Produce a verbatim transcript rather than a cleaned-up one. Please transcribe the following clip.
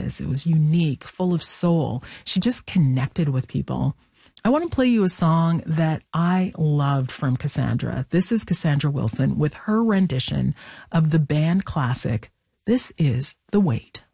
this. It was unique, full of soul. She just connected with people. I want to play you a song that I loved from Cassandra. This is Cassandra Wilson with her rendition of the band classic, This Is the Weight.